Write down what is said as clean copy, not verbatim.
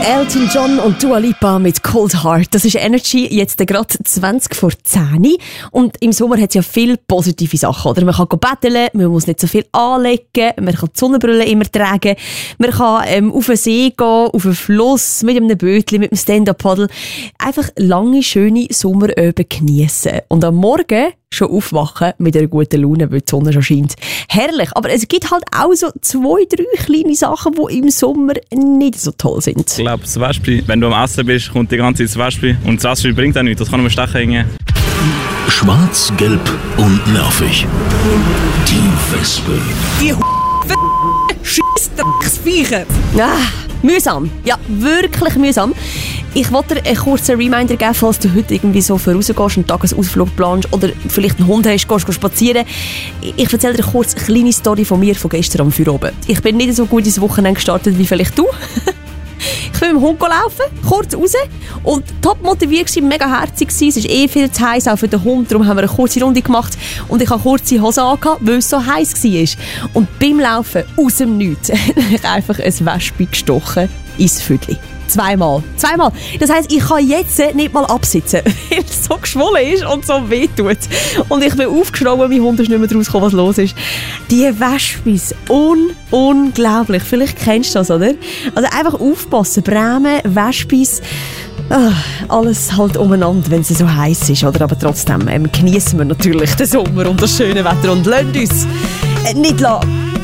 Elton John und Dua Lipa mit Cold Heart. Das ist Energy, jetzt gerade 20 vor 10. Und im Sommer hat es ja viele positive Sachen, oder? Man kann betteln, man muss nicht so viel anlegen, man kann die Sonnenbrille immer tragen, man kann auf den See gehen, auf den Fluss, mit einem Bötchen, mit einem Stand-Up-Paddle. Einfach lange, schöne Sommeröben geniessen. Und am Morgen schon aufwachen mit einer guten Laune, weil die Sonne schon scheint. Herrlich. Aber es gibt halt auch so 2, 3 kleine Sachen, die im Sommer nicht so toll sind. Ich glaube, das Wespe, wenn du am Essen bist, kommt die ganze Zeit das Wespe. Und das Wespe bringt auch nichts, das kann nur Stechen hängen. Schwarz, gelb und nervig. Die Wespe. Die Scheissdrecksviecher. Mühsam. Ja, wirklich mühsam. Ich wollte dir einen kurzen Reminder geben, falls du heute irgendwie so vorausgehst, einen Tagesausflug planst oder vielleicht einen Hund hast, gehst spazieren. Ich erzähle dir kurz eine kleine Story von mir von gestern am Feierabend. Ich bin nicht so gut ins Wochenende gestartet wie vielleicht du. Ich bin mit dem Hund laufen, kurz raus und top motiviert gewesen, mega herzig gewesen. Es ist viel zu heiß, auch für den Hund, darum haben wir eine kurze Runde gemacht und ich habe kurze Hose angehabt, weil es so heiß war. Und beim Laufen, aus dem Nichts, habe ich einfach ein Wespe gestochen ins Viertel. Zweimal. Das heisst, ich kann jetzt nicht mal absitzen, weil es so geschwollen ist und so weh tut. Und ich bin aufgeschrien, mein Hund ist nicht mehr rausgekommen, was los ist. Die Wespis, unglaublich. Vielleicht kennst du das, oder? Also einfach aufpassen, Bremen, Wespis, alles halt umeinander, wenn es so heiß ist, oder? Aber trotzdem geniessen wir natürlich den Sommer und das schöne Wetter und lasst uns nicht lassen